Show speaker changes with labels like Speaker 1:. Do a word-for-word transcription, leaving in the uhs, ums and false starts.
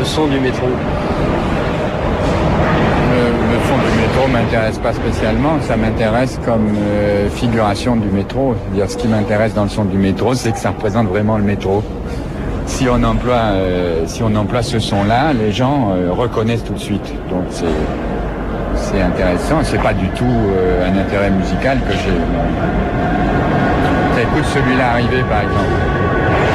Speaker 1: le son du métro?
Speaker 2: Le, le son du métro m'intéresse pas spécialement, ça m'intéresse comme euh, figuration du métro. C'est-à-dire, ce qui m'intéresse dans le son du métro, c'est que ça représente vraiment le métro. Si on emploie, euh, si on emploie ce son-là, les gens euh, reconnaissent tout de suite. Donc c'est, c'est intéressant. C'est pas du tout euh, un intérêt musical que j'ai. T'écoutes celui-là arriver, par exemple.